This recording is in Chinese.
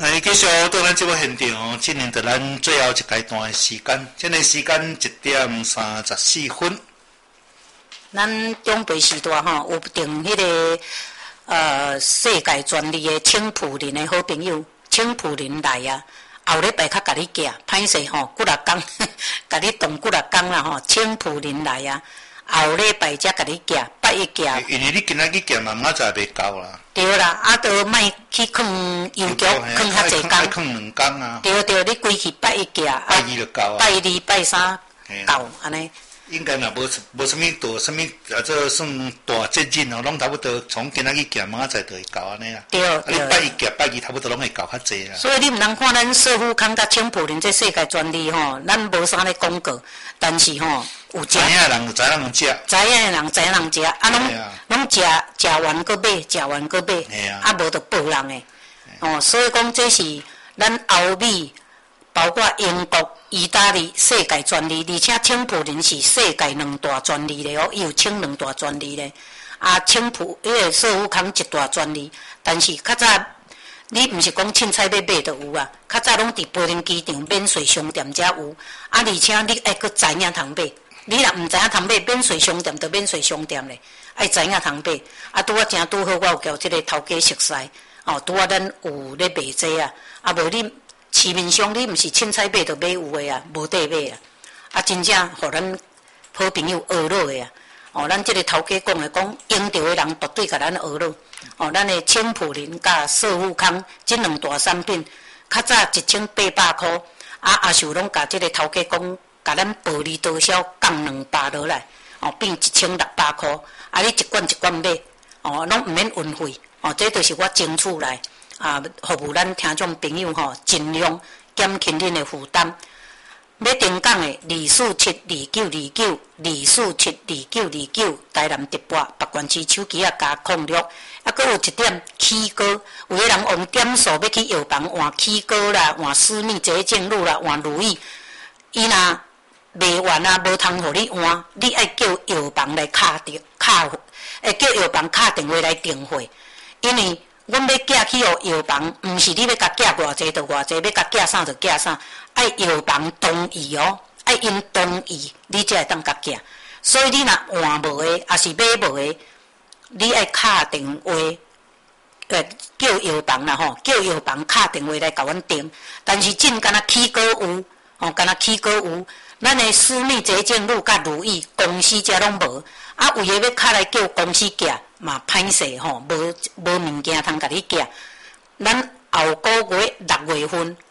继续到咱这个现场哦，进行到咱最后一阶段的时间，现在时间1:34。 咱中北时代吼有定迄个世界专利的青浦林的好朋友，青浦林来啊，后礼拜较甲你寄，歹势吼，几六工，甲你动几六工啦吼，青浦林来啊，后礼拜才甲你寄，8月寄。 因为你今仔日寄嘛，明仔载袂到啦。 对啦，啊，都莫去放邮局，放较济工。 放2工啊。 对对，你规去8月寄， 拜2就到啊。 拜2、拜3到安尼。 应该若无什么大什么这算大节日哦，拢差不多从今仔日寄，明仔载就会到安尼啊。 对。 你拜1寄，拜2差不多拢会到较济啦。 所以你毋通看咱社福康甲青浦林这世界专利吼，咱无啥咧广告，但是吼有食。知影人就知人食。 知影的人知人食，啊拢食完搁买，食完搁买，啊无就报人诶。哦，所以讲这是咱欧美。包括英国、意大利世界专利，而且青浦林是世界2大专利咧哦，伊有青2大专利咧。啊，青浦迄个社福康1大专利，但是较早你毋是讲凊彩要买就有啊，较早拢伫柏林机场免税商店才有，啊，而且你爱搁知影通买，你若毋知影通买，免税商店就免税商店咧，爱知影通买。啊，拄正拄好，我有交即个头家熟识，哦，拄咱有咧卖这啊，啊无你。市面上你毋是凊彩买就买有诶啊，无得买啊！啊，真正互咱好朋友学落诶啊！哦，咱即个头家讲诶，讲用着诶人绝对甲咱学落。哦，咱诶青浦林甲社富康即2大产品，较早1800箍，啊阿秀拢甲即个头家讲，甲咱薄利多销降200落来，哦变1600箍，啊你一罐一罐买，哦拢毋免运费，哦这就是我争取来。啊，服务咱听众朋友吼，尽量减轻恁的负担。要登港的2472929，2472929，台南直播北关区手机啊加06，啊，搁有一点起高，有个人用点数要去药房换起高啦，换私密结晶乳啦，换如意，伊若卖完啊，无通互你换，你爱叫药房来叫药房敲电话来订货，因为。阮要寄去互药房，毋是你要甲寄偌济就偌济，要甲寄啥就寄啥，爱药房同意哦，爱因同意，你才会当甲寄。所以你若换无诶，也是买无诶，你爱敲电话，叫药房啦吼，叫药房敲电话来甲阮订。但是真敢若起果有，哦，敢若起果有，咱诶私密结晶乳甲如意公司遮拢无。啊，为个要敲来叫公司寄，嘛歹势吼，无物件通甲你寄。咱后个月6月份